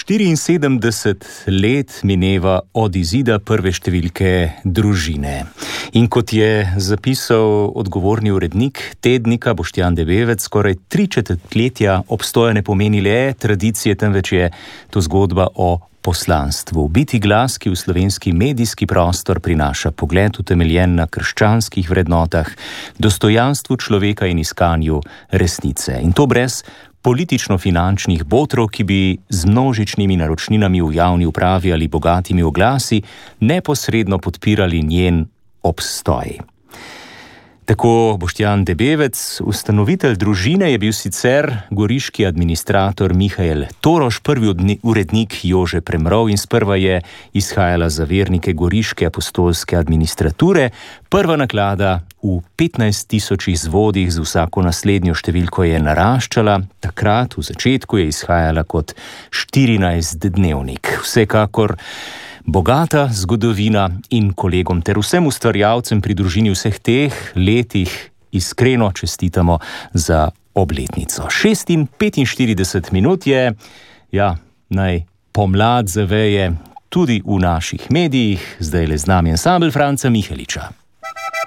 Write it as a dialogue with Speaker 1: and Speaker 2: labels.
Speaker 1: 74 let mineva od izida prve številke Družine. In kot je zapisal odgovorni urednik tednika Boštjan Debevec, skoraj 3 četrtletja obstoja ne pomeni le tradicije, temveč je to zgodba o poslanstvu. Biti glas, ki v slovenski medijski prostor prinaša pogled utemeljen na krščanskih vrednotah, dostojanstvu človeka in iskanju resnice. In to brez politično-finančnih botrov, ki bi z množičnimi naročninami v javni upravi ali bogatimi oglasi neposredno podpirali njen obstoj. Tako Boštjan Debevec, ustanovitelj Družine, je bil sicer goriški administrator Mihael Toroš, prvi urednik Jože Premrov in sprva je izhajala za vernike goriške apostolske administrature. Prva naklada v 15.000 izvodih z vsako naslednjo številko je naraščala, takrat v začetku je izhajala kot 14-dnevnik. Vsekakor bogata zgodovina in kolegom ter vsem ustvarjalcem pri Družini vseh teh letih iskreno čestitamo za obletnico. 6:45 je, naj pomlad zaveje tudi v naših medijih, zdaj le z nami ansambel Franca Miheliča.